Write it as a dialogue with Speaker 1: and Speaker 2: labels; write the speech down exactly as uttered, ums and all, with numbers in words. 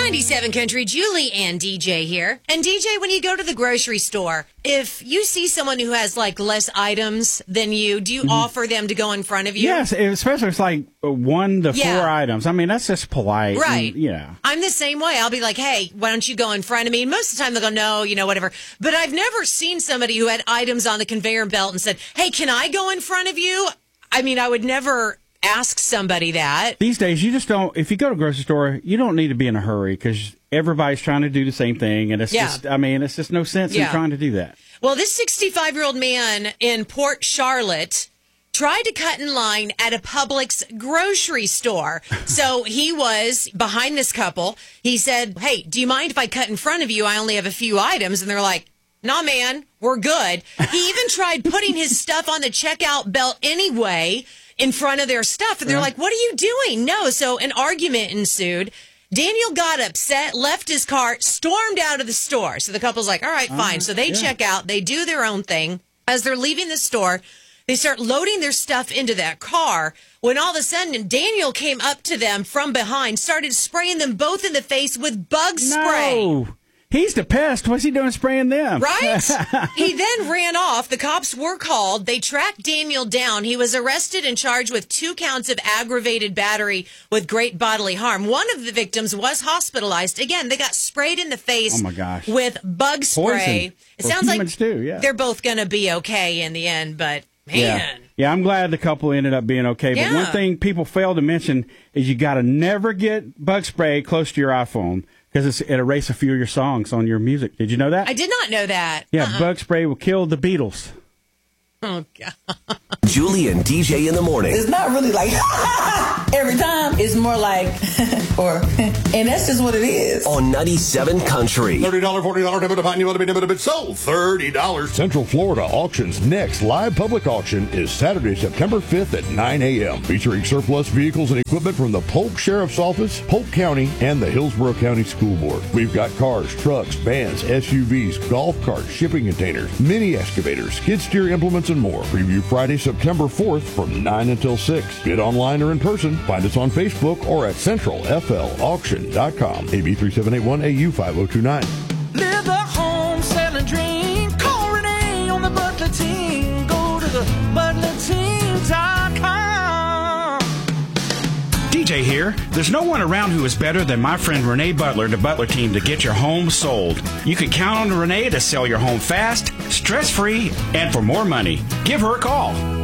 Speaker 1: ninety-seven Country, Julie and D J here. And D J, when you go to the grocery store, if you see someone who has like less items than you, do you mm-hmm. offer them to go in front of you?
Speaker 2: Yes, especially if it's like one to
Speaker 1: yeah.
Speaker 2: four items. I mean, that's just polite.
Speaker 1: Right.
Speaker 2: And, yeah.
Speaker 1: I'm the same way. I'll be like, hey, why don't you go in front of me? And most of the time they'll go, no, you know, whatever. But I've never seen somebody who had items on the conveyor belt and said, hey, can I go in front of you? I mean, I would never ask somebody that.
Speaker 2: These days, you just don't, if you go to a grocery store, you don't need to be in a hurry because everybody's trying to do the same thing. And it's yeah. just, I mean, it's just no sense yeah. in trying to do that.
Speaker 1: Well, this sixty-five-year-old man in Port Charlotte tried to cut in line at a Publix grocery store. So he was behind this couple. He said, hey, do you mind if I cut in front of you? I only have a few items. And they're like, nah, man, we're good. He even tried putting his stuff on the checkout belt anyway in front of their stuff. And they're like, what are you doing? No. So an argument ensued. Daniel got upset, left his car, stormed out of the store. So the couple's like, all right, fine. Uh, so they yeah. check out. They do their own thing. As they're leaving the store, they start loading their stuff into that car when all of a sudden Daniel came up to them from behind, started spraying them both in the face with bug spray.
Speaker 2: No. He's the pest. What's he doing spraying them?
Speaker 1: Right? He then ran off. The cops were called. They tracked Daniel down. He was arrested and charged with two counts of aggravated battery with great bodily harm. One of the victims was hospitalized. Again, they got sprayed in the face
Speaker 2: oh my gosh.
Speaker 1: with bug spray.
Speaker 2: Poison.
Speaker 1: It
Speaker 2: well,
Speaker 1: sounds like
Speaker 2: too, yeah.
Speaker 1: they're both going to be okay in the end, but man.
Speaker 2: Yeah. yeah, I'm glad the couple ended up being okay. But
Speaker 1: yeah.
Speaker 2: one thing people fail to mention is you got to never get bug spray close to your iPhone. Because it erases a few of your songs on your music. Did you know that?
Speaker 1: I did not know that.
Speaker 2: Yeah,
Speaker 1: uh-uh.
Speaker 2: bug spray will kill the Beatles.
Speaker 1: Oh, God.
Speaker 3: Julie and D J in the morning.
Speaker 4: It's not really like every time. It's more like, or, and that's just what it is.
Speaker 3: On ninety-seven Country.
Speaker 5: thirty dollars, forty dollars, never define you want to be never bit sold. thirty dollars.
Speaker 6: Central Florida Auction's next live public auction is Saturday, September fifth at nine a.m. featuring surplus vehicles and equipment from the Polk Sheriff's Office, Polk County, and the Hillsborough County School Board. We've got cars, trucks, vans, S U Vs, golf carts, shipping containers, mini excavators, skid steer implements, and more. Preview Friday, September fourth from nine until six. Bid online or in person. Find us on Facebook or at central f l auction dot com. A B three seven eight one A U five oh two nine.
Speaker 7: Live the home selling dream. Call Renee on the Butler team. Go to the butler team dot com.
Speaker 8: D J here. There's no one around who is better than my friend Renee Butler, the Butler team, to get your home sold. You can count on Renee to sell your home fast, stress-free, and for more money. Give her a call.